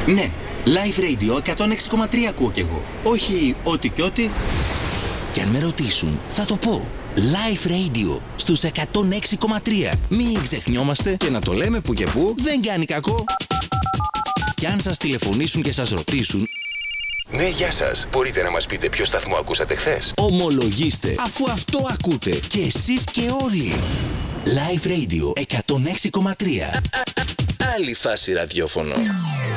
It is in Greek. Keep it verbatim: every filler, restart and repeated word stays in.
Ναι, Live Radio εκατόν έξι κόμμα τρία ακούω κι εγώ. Όχι ό,τι κι ό,τι. Και αν με ρωτήσουν, θα το πω. Live Radio στους εκατόν έξι κόμμα τρία. Μην ξεχνιόμαστε και να το λέμε που και που δεν κάνει κακό. Κι αν σας τηλεφωνήσουν και σας ρωτήσουν, ναι, γεια σας. Μπορείτε να μας πείτε ποιο σταθμό ακούσατε χθες? ομολογήστε, αφού αυτό ακούτε και εσείς και όλοι. Live Radio εκατόν έξι κόμμα τρία. Άλλη φάση ραδιόφωνο.